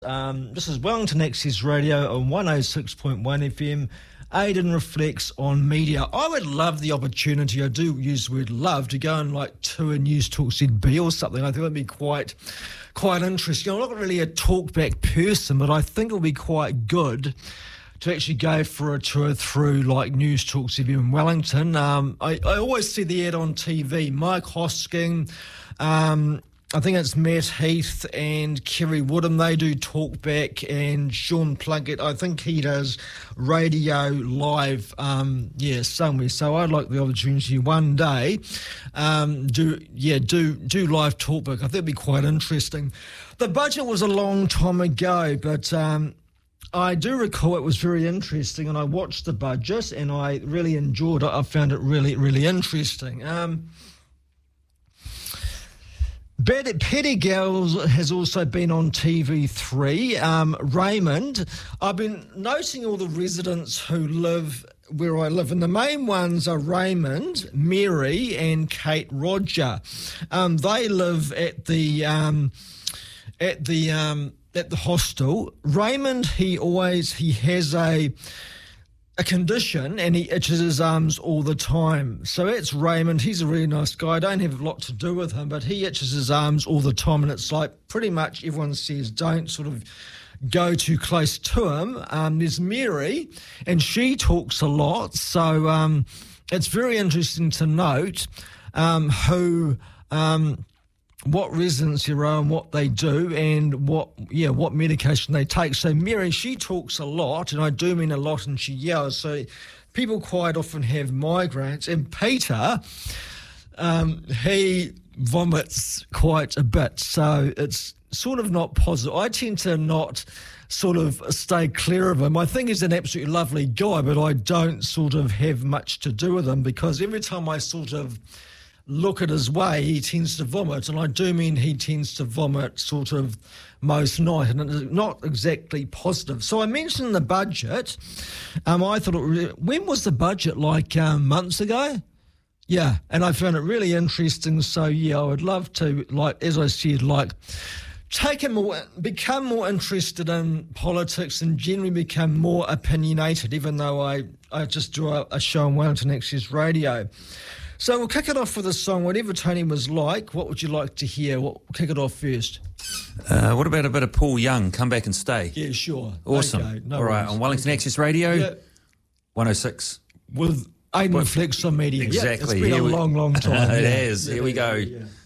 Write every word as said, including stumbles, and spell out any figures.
Um, this is Wellington Access Radio on one oh six point one F M. Aidan reflects on media. I would love the opportunity, I do use the word love, to go and like tour News Talk Z B or something. I think it would be quite quite interesting. I'm not really a talkback person, but I think it would be quite good to actually go for a tour through like News Talk Z B in Wellington. Um, I, I always see the ad on T V. Mike Hosking, um, I think it's Matt Heath and Kerry Woodham. They do talkback, and Sean Plunkett, I think he does radio live, um, yeah, somewhere. So I'd like the opportunity one day, um, do yeah, do do live talkback. I think it'd be quite interesting. The budget was a long time ago, but um, I do recall it was very interesting, and I watched the budget and I really enjoyed it. I found it really, really interesting. Um, Pettigills has also been on T V three. Um, Raymond, I've been noticing all the residents who live where I live, and the main ones are Raymond, Mary, and Kate Roger. Um, they live at the um, at the um, at the hostel. Raymond, he always he has a. a condition, and he itches his arms all the time. So it's Raymond. He's a really nice guy. I don't have a lot to do with him, but he itches his arms all the time, and it's like pretty much everyone says don't sort of go too close to him. Um, there's Mary, and she talks a lot, so um, it's very interesting to note um, who... Um, what residents here are and what they do, and what yeah what medication they take. So Mary, she talks a lot, and I do mean a lot, and she yells. So people quite often have migraines. And Peter, um, he vomits quite a bit, so it's sort of not positive. I tend to not sort of stay clear of him. I think he's an absolutely lovely guy, but I don't sort of have much to do with him, because every time I sort of look at his way, he tends to vomit, and I do mean he tends to vomit sort of most night, and it's not exactly positive. So I mentioned the budget. Um, I thought, it really, when was the budget, like um, months ago? Yeah, and I found it really interesting. So yeah, I would love to, like as I said, like take a more, become more interested in politics and generally become more opinionated, even though I, I just do a, a show on Wellington Access Radio. So we'll kick it off with a song, whatever Tony was like. What would you like to hear? We'll kick it off first. Uh, what about a bit of Paul Young, Come Back and Stay? Yeah, sure. Awesome. Okay, no All right, worries. on Wellington okay. Access Radio, yeah. one oh six. With Aidan Reflects on Media. Exactly. Yeah, it's been Here a we, long, long time. it yeah. has. Yeah, Here we yeah, go. Yeah.